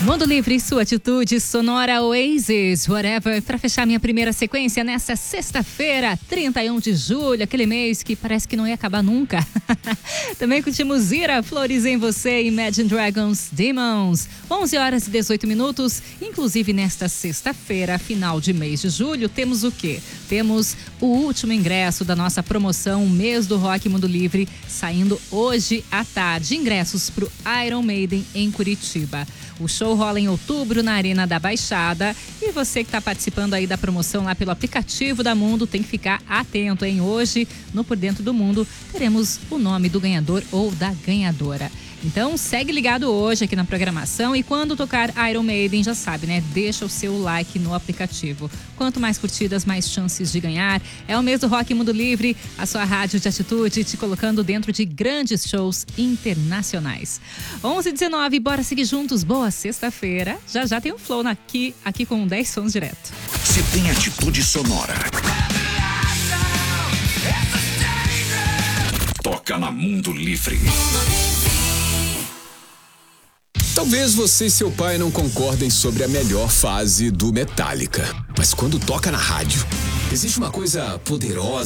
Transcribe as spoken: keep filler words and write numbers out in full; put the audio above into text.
Mundo Livre, sua atitude sonora Oasis, whatever, para fechar minha primeira sequência nessa sexta-feira, trinta e um de julho, aquele mês que parece que não ia acabar nunca. Também curtimos Ira, Flores em Você, Imagine Dragons, Demons, onze horas e dezoito minutos, inclusive nesta sexta-feira, final de mês de julho, temos o quê? Temos o último ingresso da nossa promoção Mês do Rock Mundo Livre, saindo hoje à tarde, ingressos para o Iron Maiden em Curitiba. O show rola em outubro na Arena da Baixada e você que está participando aí da promoção lá pelo aplicativo da Mundo tem que ficar atento, hein? Hoje, no Por Dentro do Mundo, teremos o nome do ganhador ou da ganhadora. Então, segue ligado hoje aqui na programação e quando tocar Iron Maiden, já sabe, né? Deixa o seu like no aplicativo. Quanto mais curtidas, mais chances de ganhar. É o mês do Rock Mundo Livre, a sua rádio de atitude, te colocando dentro de grandes shows internacionais. onze e dezenove, bora seguir juntos. Boa sexta-feira. Já já tem um flow aqui, aqui com dez sons direto. Se tem atitude sonora, toca na Mundo Livre. Talvez você e seu pai não concordem sobre a melhor fase do Metallica, mas quando toca na rádio, existe uma coisa poderosa